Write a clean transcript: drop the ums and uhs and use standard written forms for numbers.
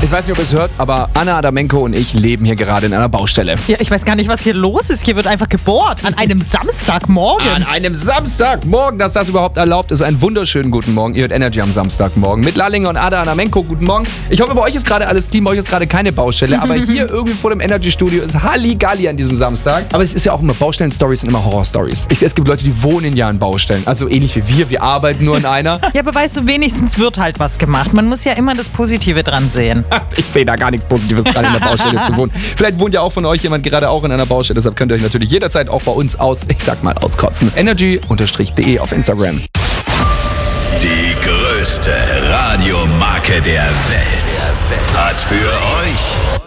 Ich weiß nicht, ob ihr es hört, aber Anna Adamenko und ich leben hier gerade in einer Baustelle. Ja, ich weiß gar nicht, was hier los ist. Hier wird einfach gebohrt. An einem Samstagmorgen. An einem Samstagmorgen, dass das überhaupt erlaubt ist. Einen wunderschönen guten Morgen. Ihr hört Energy am Samstagmorgen mit Lallinger und Ada Adamenko. Guten Morgen. Ich hoffe, bei euch ist gerade alles clean, bei euch ist gerade keine Baustelle. Aber hier irgendwie vor dem Energy-Studio ist Halligalli an diesem Samstag. Aber es ist ja auch immer, Baustellen-Stories sind immer Horror-Stories. Es gibt Leute, die wohnen ja in Baustellen. Also ähnlich wie wir arbeiten nur in einer. Ja, aber weißt du, wenigstens wird halt was gemacht. Man muss ja immer das Positive dran sehen. Ich sehe da gar nichts Positives dran, in der Baustelle zu wohnen. Vielleicht wohnt ja auch von euch jemand gerade auch in einer Baustelle. Deshalb könnt ihr euch natürlich jederzeit auch bei uns auskotzen. Energy_de auf Instagram. Die größte Radiomarke der Welt hat für euch